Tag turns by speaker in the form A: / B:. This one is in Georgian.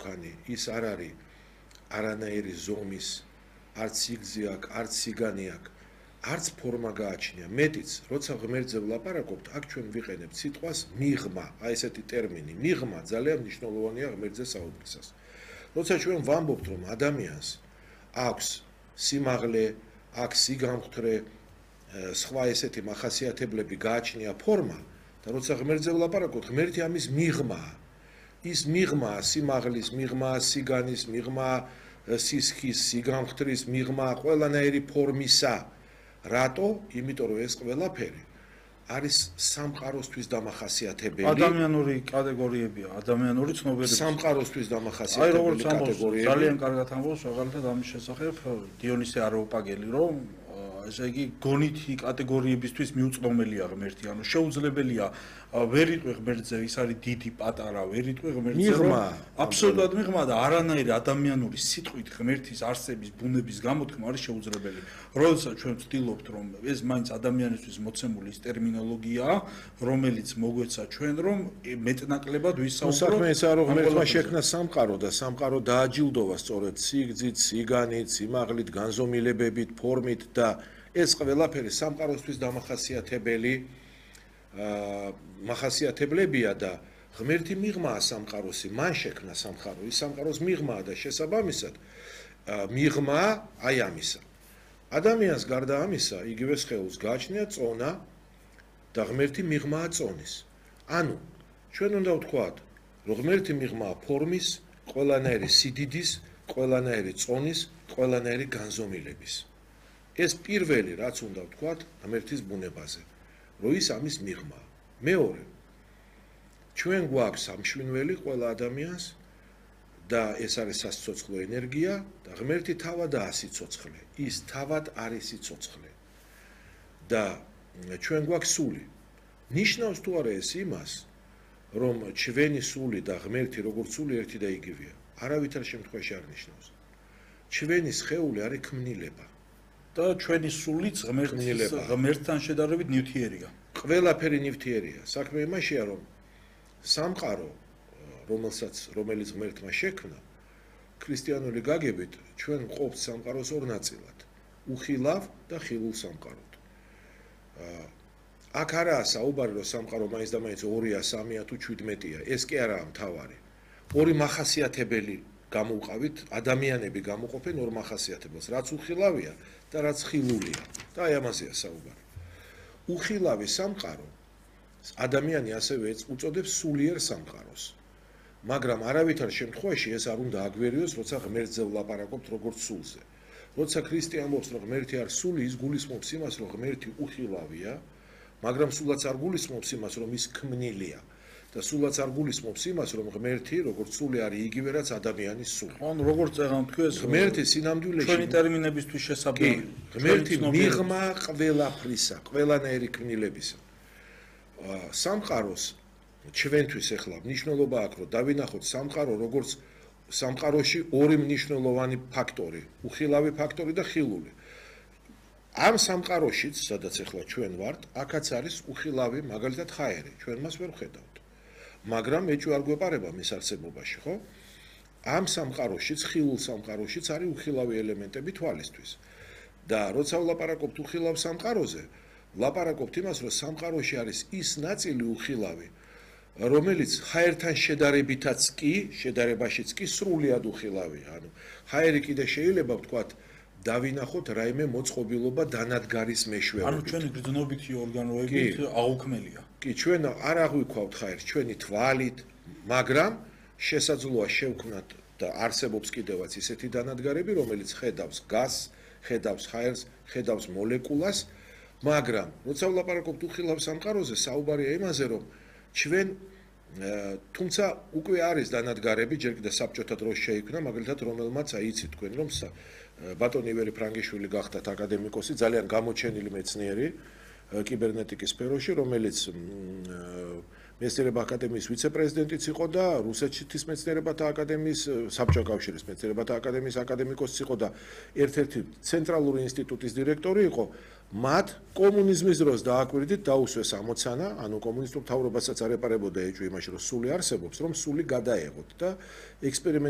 A: მანქანი, ის არ არის არანაირი ზომის, არც სიგრძე აქვს, არც სიგანი აქვს, არც ფორმა გააჩნია. მეტიც, როცა ღმერთზე ვლაპარაკობთ, აქ ჩვენ ვიყენებთ სიტყვას მიღმა, აი ესეთი ტერმინი. მიღმა ძალიან მნიშვნელოვანია ღმერთზე საუბრისას. როცა ჩვენ ვამბობთ, რომ ადამიანს აქვს სიმაღლე, აქვს სიგამხდრე, სხვა ესეთი მახასიათებლები გააჩნია ფორმა და როცა ღმერთზე ვლაპარაკობთ, ღმერთი ამის მიღმაა. ის მიღმაა სიმაღლის, მიღმაა სიგანის, მიღმაა სისხლის, სიგამხდრის, მიღმაა ყველანაირი ფორმისა. რატო? იმიტომ რომ ეს ყველაფერი არის სამყაროსთვის დამახასიათებელი.
B: ადამიანური კატეგორიებია, ადამიანური ცნობიერება.
A: სამყაროსთვის დამახასიათებელი კატეგორიები.
B: ძალიან კარგად ამბობს, მაგალითად ამის შესახებ დიონისე არაოპაგელი, რომ ესე იგი გონითი კატეგორიებისთვის მიუწვდომელია ღმერთი, ანუ შეუძლებელია ვერ იტყვი ღმერთზე, ის არის დიდი, პატარა, ვერ იტყვი ღმერთზე, რომ აბსოლუტურად მიღმა და არანაირი ადამიანური სიტყვით ღმერთის არსების, ბუნების გამოთქმა არის შეუძლებელი. როდესაც ჩვენ ვცდილობთ, რომ ეს მაინც ადამიანისთვის მოცემული ის ტერმინოლოგიაა, რომელიც მოგვეცა ჩვენ, რომ მეტნაკლებად ვისაუბროთ.
A: საქმე ესაა, რომ ღმერთმა შექმნა სამყარო და სამყარო დააჯილდოვა სწორედ სიგრძით, სიგანით, სიმაღლით, განზომილებებით, ფორმით და ეს ყველაფერი სამყაროსთვის დამახასიათებელი მახასიათებლებია და ღმერთი მიღმაა სამყაროსი, მან შექმნა სამყარო, ის სამყაროს მიღმაა და შესაბამისად მიღმაა აი ამისა. ადამიანს გარდა ამისა, იგივე სხეულს გააჩნია წონა და ღმერთი მიღმაა წონის. ანუ ჩვენ უნდა ვთქვათ, რომ ღმერთი მიღმაა ფორმის, ყველანაირი სიდიდის, ყველანაირი წონის, ყველანაირი განზომილების. ეს პირველი რაც უნდა ვთქვათ ღმერთის ბუნებაზე, რომ ის ამის მიღმაა. მეორე, ჩვენ გვაქვს სამშვენველი ყველა ადამიანს და ეს არის სასიცოცხლო ენერგია და ღმერთი თავადაა სიცოცხლე. ის თავად არის სიცოცხლე. და ჩვენ გვაქვს სული. ნიშნავს თუ არა ეს იმას, რომ ჩვენი სული და ღმერთი როგორც სული ერთი და იგივეა. არავითარ შემთხვევაში არ ნიშნავს. ჩვენი სხეული არის ქმნილება.
B: და ჩვენი სულიც ღმერთთან შედარებით ნივთიერია.
A: ყველაფერი ნივთიერია. საქმე იმაშია, რომ სამყარო, რომელიც ღმერთმა შექმნა, ქრისტიანული გაგებით, ჩვენ ვყოფთ სამყაროს ორ ნაწილად: უხილავ და ხილულ სამყაროდ. აქ არაა საუბარი, რომ სამყარო მაინც და მაინც 2-ია, 3-ია თუ 17-ია. ეს კი არაა მთავარი. ორი მახასიათებელი გამოვყავით, ადამიანები გამოყოფენ ორ მახასიათებელს, რაც უხილავია და რაც ხილულია. და აი ამაზეა საუბარი. უხილავი სამყარო ადამიანი ასევე უწოდებს სულიერ სამყაროს. მაგრამ არავითარ შემთხვევაში ეს არ უნდა აგვერიოს, როცა ღმერთზე ვლაპარაკობთ როგორც სულზე. როცა ქრისტე ამბობს, რომ ღმერთი არის სული, ის გულისხმობს იმას, რომ ღმერთი უხილავია, მაგრამ სულაც არ გულისხმობს იმას, რომ ის ქმნილია. და სულაც არ გულისხმობს იმას, რომ ღმერთი როგორც სული არის იგივე რაც ადამიანის სული.
B: ანუ როგორც წეგან თქვი ეს
A: ღმერთი სინამდვილეში
B: ჩვენი ტერმინებისთვის შესაბამისია.
A: ღმერთი მიღმა ყველაფრისა, ყველანაირი ქმნილებისა. სამყაროს ჩვენთვის ახლა მნიშვნელობა აქვს, რომ დავინახოთ სამყარო როგორც სამყაროში ორი მნიშვნელოვანი ფაქტორი, უხილავი ფაქტორი და ხილული. ამ სამყაროშიც, სადაც ახლა ჩვენ ვართ, აქაც არის უხილავი, მაგალითად ჰაერი, ჩვენ მას ვერ ვხედავთ. მაგრამ ეჭვი არ გვეპარება მის არსებობაში, ხო? ამ სამყაროშიც, ხილულ სამყაროშიც არის უხილავი ელემენტები თვალისთვის. და როცა ვლაპარაკობთ უხილავ სამყაროზე, ვლაპარაკობთ იმას, რომ სამყაროში არის ის ნაწილი უხილავი, რომელიც ჰაერთან შედარებაშიც კი სრულიად უხილავია. ანუ ჰაერი კიდე შეიძლება ვთქვათ დავინახოთ რაიმე მოწყობილობა დანადგარის მეშვეობით.
B: ანუ ჩვენი გრძნობითი ორგანოებით აუქმელია.
A: კი, ჩვენ არ აღვიქვავთ ჰაერს ჩვენი თვალით, მაგრამ შესაძლოა შევქმნათ და არსებობს კიდევაც ისეთი დანადგარები, რომელიც ხედავს გაზს, ხედავს ჰაერს, ხედავს მოლეკულას, მაგრამ როცა ვლაპარაკობთ უხილავ სამყაროზე, საუბარია იმაზე, რომ ჩვენ თუმცა უკვე არის დანადგარები, ჯერ კიდევ საბჭოთა დროს შეიქმნა, მაგალითად რომელმაც აიცით თქვენ, რომ ბატონი ივერი ფრანგიშვილი გახდათ აკადემიკოსი, ძალიან გამოჩენილი მეცნიერი კიბერნეტიკის სფეროში, რომელიც მეცნიერებათა აკადემიის ვიცე-პრეზიდენტიც იყო და რუსეთის მეცნიერებათა აკადემიის, საბჭოთა კავშირის მეცნიერებათა აკადემიის აკადემიკოსიც იყო და ერთ-ერთი ცენტრალური ინსტიტუტის დირექტორი იყო. მათ კომუნიზმის დროს დააკვირდით დაუსვეს ამოცანა, ანუ კომუნისტურ მთავრობასაც არ ეპარებოდა ეჭვი იმაში, რომ სული არსებობს, რომ სული გადაეღოთ და ექსპერიმენტი